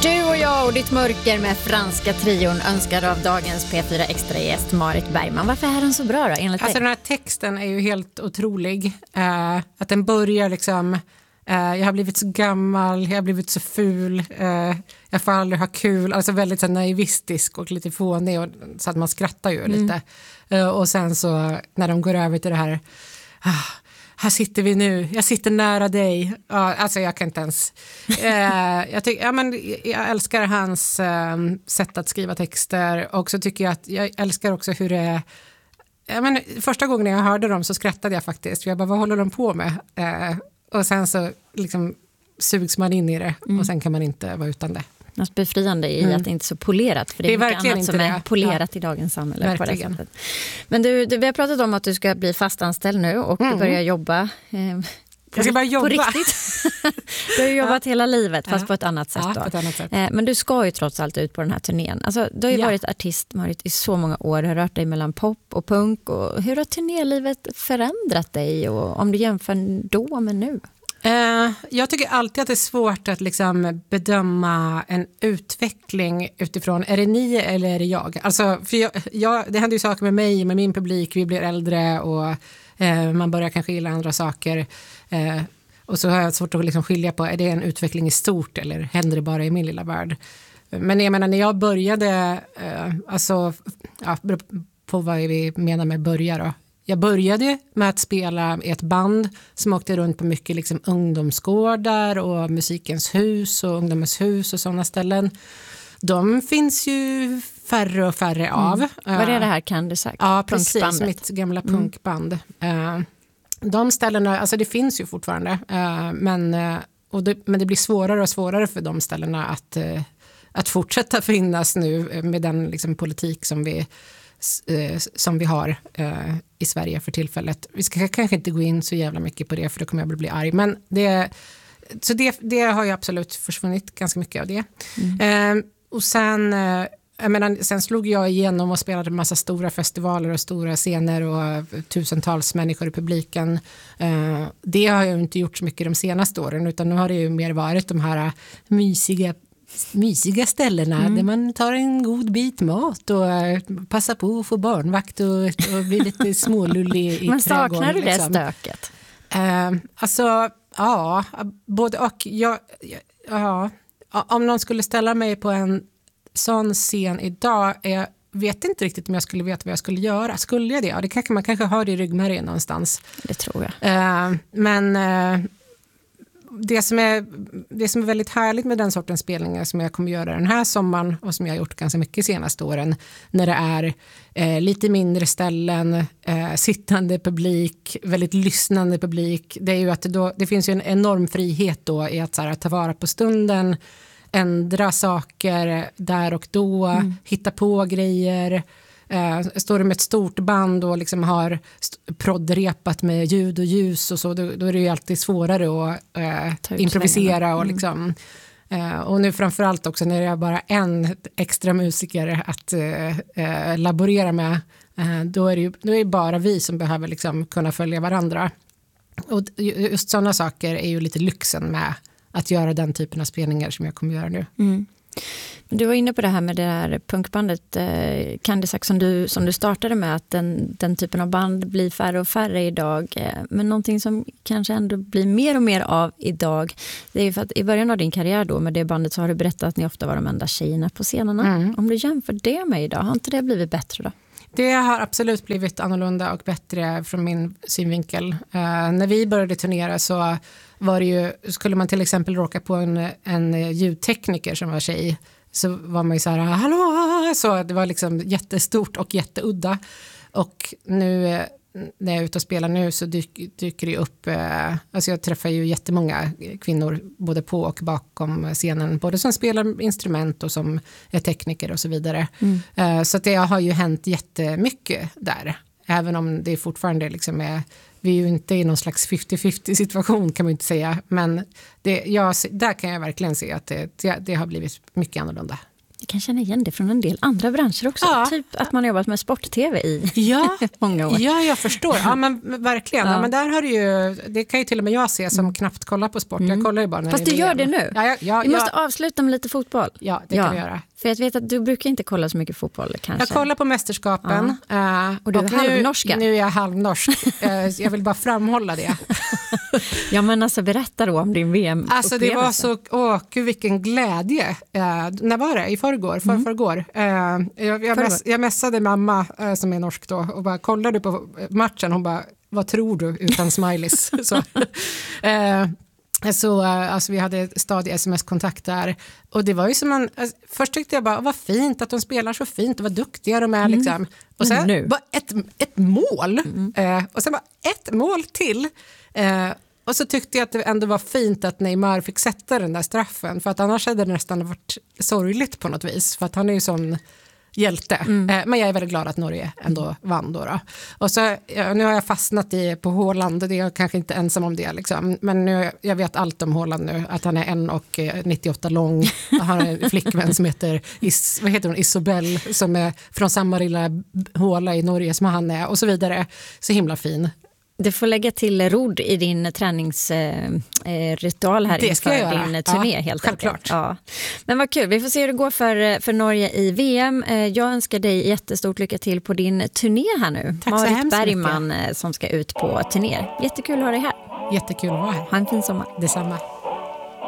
Du och jag och ditt mörker med franska trion önskar av dagens P4 Extra-gäst Marit Bergman. Varför är den så bra då, enligt dig? Alltså den här texten är ju helt otrolig. Att den börjar liksom... jag har blivit så gammal, jag har blivit så ful, jag får aldrig ha kul. Alltså väldigt så naivistisk och lite fånig. Och, så att man skrattar ju lite. Och sen så när de går över till det här... här sitter vi nu, jag sitter nära dig. Alltså jag kan inte ens... jag älskar hans sätt att skriva texter. Och så tycker jag älskar också hur det är... första gången jag hörde dem så skrattade jag faktiskt. För jag bara, vad håller de på med? Och sen så liksom sugs man in i det. Och sen kan man inte vara utan det. Något befriande i att det inte är så polerat. För det är mycket annat som är polerat i dagens samhälle. På det sättet. Men du, vi har pratat om att du ska bli fastanställd nu och börja jobba. Jag ska börja jobba. På riktigt. Du har ju jobbat hela livet fast på ett annat sätt. Då. På ett annat sätt. Men du ska ju trots allt ut på den här turnén. Alltså, du har ju varit artist, Marit, i så många år. Du har rört dig mellan pop och punk. Och hur har turnélivet förändrat dig? Och om du jämför då med nu? Jag tycker alltid att det är svårt att liksom bedöma en utveckling utifrån, är det ni eller är det jag? Alltså, för det händer ju saker med mig, med min publik, vi blir äldre och man börjar kanske gilla andra saker. Och så har jag svårt att liksom skilja på, är det en utveckling i stort eller händer det bara i min lilla värld? Men jag menar, när jag började, på vad vi menar med börja då. Jag började med att spela i ett band som åkte runt på mycket liksom ungdomsgårdar och Musikens hus och Ungdomens hus och sådana ställen. De finns ju färre och färre av. Vad är det här, kan du säga? Ja, precis. Mitt gamla punkband. De ställena, alltså det finns ju fortfarande. Men det blir svårare och svårare för de ställena att fortsätta finnas nu med den liksom politik som vi har i Sverige för tillfället. Vi ska kanske inte gå in så jävla mycket på det, för då kommer jag bli arg. Men det har ju absolut försvunnit ganska mycket av det. Och sen slog jag igenom och spelade en massa stora festivaler och stora scener och tusentals människor i publiken. Det har jag inte gjort så mycket de senaste åren, utan nu har det ju mer varit de här mysiga ställena där man tar en god bit mat och passar på att få barnvakt och blir lite smålullig i trädgården. Men saknar du det liksom. stöket? Alltså, ja, både och. Om någon skulle ställa mig på en sån scen idag, jag vet inte riktigt om jag skulle veta vad jag skulle göra. Skulle jag det? Ja, det kanske man kanske har det i ryggmärgen någonstans. Det tror jag. Men det som är väldigt härligt med den sortens spelningar som jag kommer göra den här sommaren och som jag har gjort ganska mycket senaste åren, när det är lite mindre ställen, sittande publik, väldigt lyssnande publik, det är ju att det finns ju en enorm frihet då i att så här, ta vara på stunden, ändra saker där och då, hitta på grejer. Står det med ett stort band och liksom har proddrepat med ljud och ljus och så, då är det ju alltid svårare att improvisera och liksom, och nu framförallt också när det är bara en extra musiker att laborera med, då är det bara vi som behöver liksom kunna följa varandra, och just sådana saker är ju lite lyxen med att göra den typen av spelningar som jag kommer göra nu. Du var inne på det här med det här punkbandet Candysax som du startade med, att den typen av band blir färre och färre idag. Men någonting som kanske ändå blir mer och mer av idag, det är ju för att i början av din karriär då med det bandet så har du berättat att ni ofta var de enda tjejerna på scenerna. Om du jämför det med idag, har inte det blivit bättre då? Det har absolut blivit annorlunda och bättre från min synvinkel. När vi började turnera så var det ju, skulle man till exempel råka på en ljudtekniker som var tjej, så var man ju så här, hallå, så det var liksom jättestort och jätteudda. Och nu när jag är ute och spelar nu så dyker det upp, alltså jag träffar ju jättemånga kvinnor både på och bakom scenen, både som spelar instrument och som är tekniker och så vidare. Så att det har ju hänt jättemycket där, även om det fortfarande liksom är, vi är ju inte i någon slags 50-50 situation kan man inte säga, men där kan jag verkligen se att det har blivit mycket annorlunda. Jag kan känna igen det från en del andra branscher också. Ja. Typ att man har jobbat med sport-tv i många år. Ja, jag förstår. Ja, men verkligen. Ja, men där har du ju, det kan ju till och med jag se som knappt kollar på sport. Jag kollar ju bara när Fast det är du gör VM. det nu. Ja, vi måste avsluta med lite fotboll. Ja, det kan vi göra. För jag vet att du brukar inte kolla så mycket fotboll kanske. Jag kollar på mästerskapen. Och du är halvnorska. Nu är jag halvnorsk. Jag vill bara framhålla det. Ja, men alltså berätta då om din VM-upplevelse. Alltså det var så, gud vilken glädje. När var det? I förrgår? Förrgår. Jag mässade mamma som är norsk då och bara kollade på matchen. Hon bara, vad tror du? Utan smileys. Så alltså, vi hade stadig sms-kontakt där. Och det var ju som man... Alltså, först tyckte jag bara, vad fint att de spelar så fint och vad duktiga de är. Liksom. Och sen bara ett mål. Och sen bara ett mål till. Och så tyckte jag att det ändå var fint att Neymar fick sätta den där straffen. För att annars hade det nästan varit sorgligt på något vis. För att han är ju sån hjälte. Men jag är väldigt glad att Norge ändå vann då. Och så, nu har jag fastnat på Haaland och det är jag kanske inte ensam om det. Liksom. Men nu, jag vet allt om Haaland nu. Att han är 1,98 lång. Han har en flickvän som heter Isobel som är från samma lilla håla i Norge som han är och så vidare. Så himla fin. Du får lägga till rodd i din träningsritual här inför din turné helt enkelt. Ja. Men vad kul, vi får se hur det går för Norge i VM. Jag önskar dig jättestort lycka till på din turné här nu. Tack så Marit Bergman som ska ut på turné. Jättekul att ha dig här. Jättekul att vara här. Ha en fin sommar. Detsamma.